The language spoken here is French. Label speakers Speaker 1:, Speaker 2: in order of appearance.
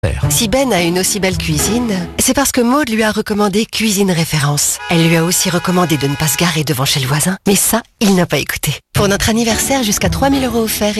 Speaker 1: Si Ben a une aussi belle cuisine, c'est parce que Maud lui a recommandé Cuisine Référence. Elle lui a aussi recommandé de ne pas se garer devant chez le voisin, mais ça, il n'a pas écouté. Pour notre anniversaire, jusqu'à 3 000 € offerts.